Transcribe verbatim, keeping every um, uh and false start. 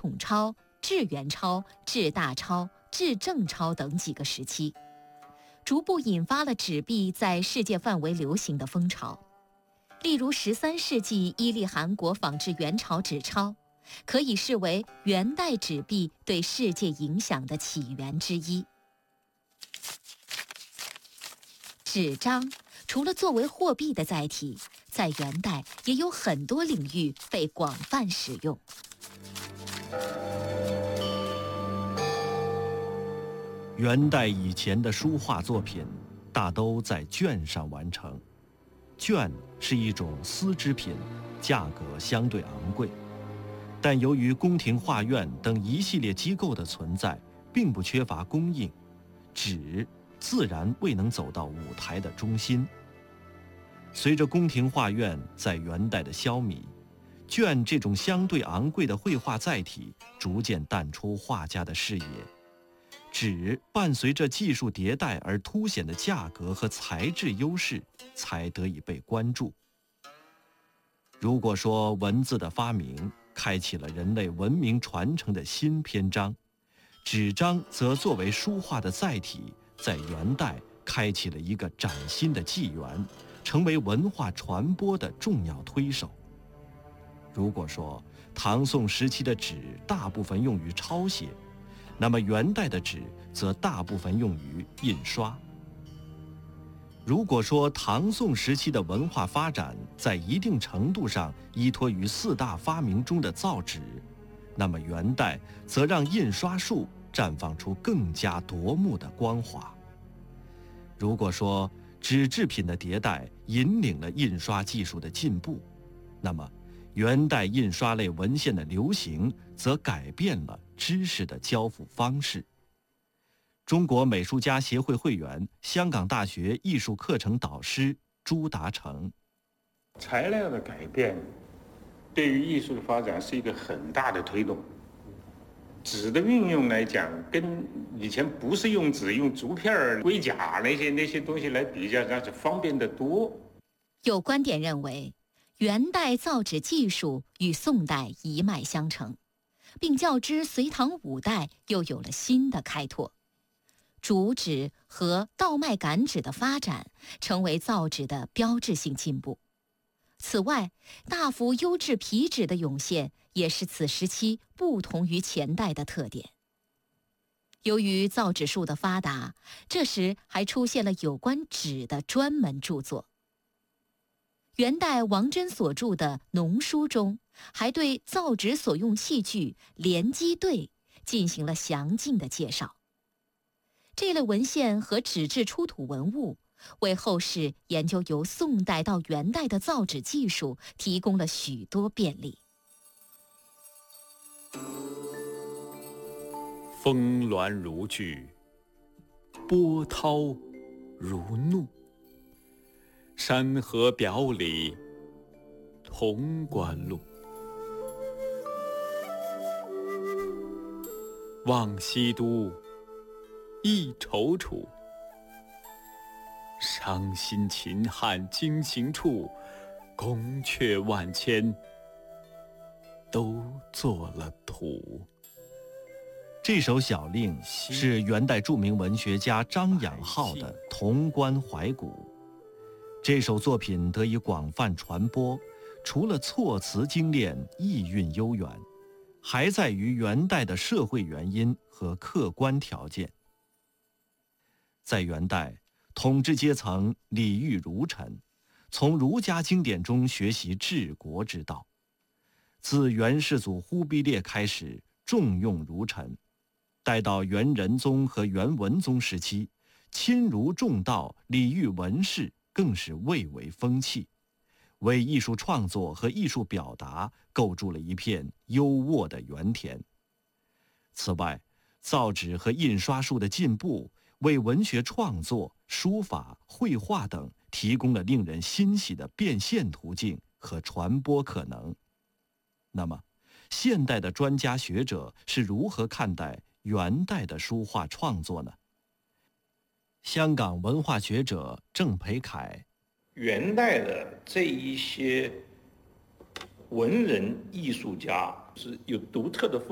统超、至元超、至大超、至正超等几个时期，逐步引发了纸币在世界范围流行的风潮。例如十三世纪伊利汗国仿制元朝纸钞，可以视为元代纸币对世界影响的起源之一。纸张除了作为货币的载体，在元代也有很多领域被广泛使用。 元代以前的书画作品大都在绢上完成，绢是一种丝织品，价格相对昂贵，但由于宫廷画院等一系列机构的存在，并不缺乏供应，纸自然未能走到舞台的中心。随着宫廷画院在元代的消弭，绢这种相对昂贵的绘画载体逐渐淡出画家的视野，纸伴随着技术迭代而凸显的价格和材质优势才得以被关注。如果说文字的发明开启了人类文明传承的新篇章，纸张则作为书画的载体，在元代开启了一个崭新的纪元，成为文化传播的重要推手。如果说唐宋时期的纸大部分用于抄写，那么元代的纸则大部分用于印刷。如果说唐宋时期的文化发展在一定程度上依托于四大发明中的造纸，那么元代则让印刷术绽放出更加夺目的光华。如果说纸制品的迭代引领了印刷技术的进步，那么元代印刷类文献的流行则改变了知识的交付方式。中国美术家协会会员、香港大学艺术课程导师朱达成： 材料的改变对于艺术的发展是一个很大的推动。纸的运用来讲，跟以前不是用纸，用竹片、龟甲那些那些东西来比较，那是方便得多。 有观点认为，元代造纸技术与宋代一脉相承，并较之隋唐五代又有了新的开拓。竹纸和稻麦秆纸的发展成为造纸的标志性进步。此外，大幅优质皮纸的涌现也是此时期不同于前代的特点。由于造纸术的发达，这时还出现了有关纸的专门著作。元代王祯所著的《农书》中，还对造纸所用器具连机对进行了详尽的介绍。这类文献和纸质出土文物，为后世研究由宋代到元代的造纸技术提供了许多便利。 峰峦如聚，波涛如怒，山河表里潼关路。望西都，忆踌躇，伤心秦汉经行处，宫阙万千，都做了土。 这首小令是元代著名文学家张养浩的《潼关怀古》。这首作品得以广泛传播，除了措辞精炼、意蕴悠远，还在于元代的社会原因和客观条件。在元代，统治阶层礼遇儒臣，从儒家经典中学习治国之道。自元世祖忽必烈开始重用儒臣，待到元仁宗和元文宗时期，亲儒重道、礼遇文士更是蔚为风气，为艺术创作和艺术表达构筑了一片优渥的原田。此外，造纸和印刷术的进步，为文学创作、书法、绘画等提供了令人欣喜的变现途径和传播可能。那么，现代的专家学者是如何看待元代的书画创作呢？香港文化学者郑培凯： 元代的这一些文人艺术家是有独特的风